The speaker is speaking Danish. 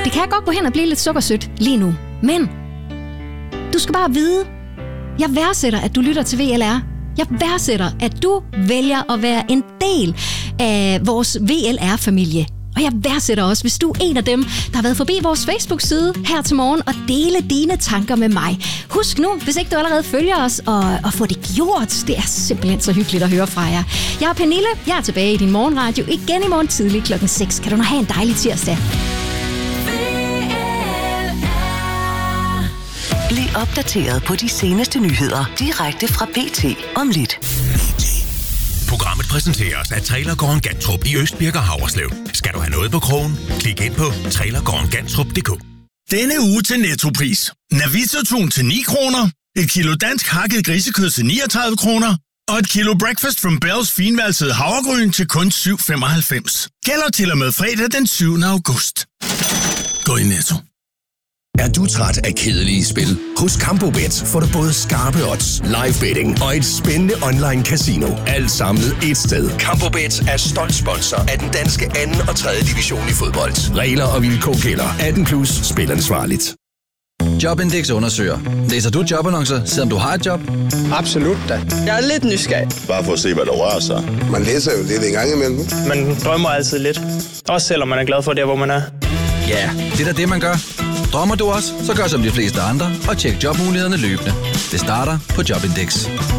Det kan godt gå hen og blive lidt sukkersødt lige nu. Men du skal bare vide, jeg værdsætter, at du lytter til VLR. Jeg værdsætter, at du vælger at være en del af vores VLR-familie. Og jeg værdsætter også, hvis du er en af dem, der har været forbi vores Facebook-side her til morgen og dele dine tanker med mig. Husk nu, hvis ikke du allerede følger os, og få det gjort. Det er simpelthen så hyggeligt at høre fra jer. Jeg er Pernille. Jeg er tilbage i din morgenradio igen i morgen tidlig klokken 6. Kan du nu have en dejlig tirsdag. Bliv opdateret på de seneste nyheder direkte fra BT om lidt. Programmet præsenteres af Trailergården Gantrup i Østbirk og Havreslev. Skal du have noget på krogen? Klik ind på trailergårdengantrup.dk. Denne uge til Nettopris. Navito-tun til 9 kroner, et kilo dansk hakket grisekød til 39 kroner, og et kilo Breakfast from Bells finvalsede havregryn til kun 7,95. Gælder til og med fredag den 7. august. Gå i Netto. Er du træt af kedelige spil? Hos Campobet får du både skarpe odds, live betting og et spændende online casino. Alt samlet ét sted. Campobet er stolt sponsor af den danske 2. og 3. division i fodbold. Regler og vilkår gælder. 18+, spil ansvarligt. Jobindex undersøger. Læser du jobannoncer, selvom du har et job? Absolut da. Jeg er lidt nysgerrig. Bare for at se, hvad der rører sig. Man læser jo lidt en gang imellem. Man drømmer altid lidt. Også selvom man er glad for det, hvor man er. Ja, det er da det, man gør. Drømmer du også, så gør som de fleste andre og tjek jobmulighederne løbende. Det starter på Jobindex.